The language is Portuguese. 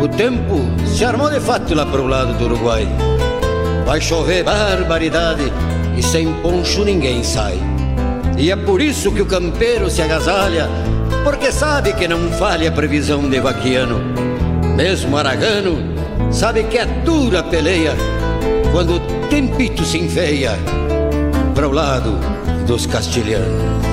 O tempo se armou de fato lá pro lado do Uruguai. Vai chover barbaridade e sem poncho ninguém sai. E é por isso que o campeiro se agasalha, porque sabe que não falha a previsão de vaquiano. Mesmo aragano sabe que é dura a peleia quando o tempito se enfeia para o lado dos castilhanos.